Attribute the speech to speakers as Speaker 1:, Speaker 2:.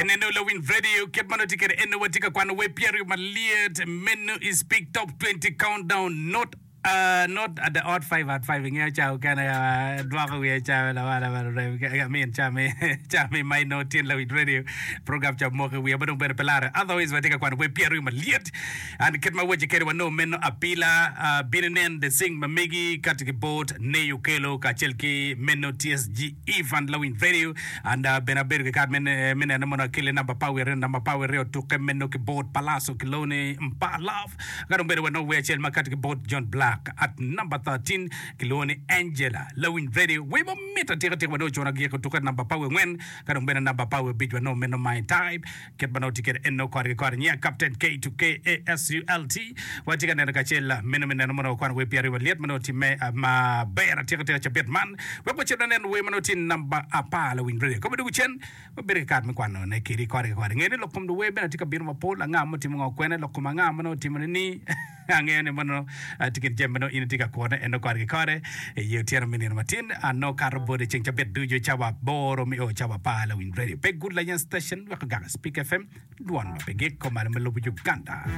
Speaker 1: Neno Lowin Radio, Kepmano ticket, and Watika Kwan, where Pierre Maliet, menu is picked top 20 countdown, not at the odd 5 at 5 in your chow can dwag away chow I mean chame my note in Lowin Radio program job mocha we abang better pelara otherwise I take a quan we Pierre Maliet and get my way to carry no men apila binen the sing mamigi katiki boat ne ukelo kachelki meno TSG Ivan Lowin Radio and benaberga card men and mona killing number power to meno ki boat palaso kilone mpa love got better no way chel makatiki boat John Black at number 13 Kiloni Angela Lowin Radio we were meta tira wano chona geko tuka number power when kadong bena number power beat no men my type get bano ticket and no kwari nya Captain K to KASULT watika na kachela meno mono kwan we piari waliet mano time ma bera tira chabet man we po chena nen we mano tin number apa Lowin Radio ko bedu chen we bere card me kwano na kiri kwari ngene lokom do we bena tika bir ma pol nga mo timo kwene lokoma nga mano timo ni angene mano ticket jemno initika kone eno kwari kore ye tiara menino matin no carbode chencha bedu jo chawa boro mi o chawa pa Lowin Radio pe good la station wa ga speak FM duan ma pe ge ko mal melo Uganda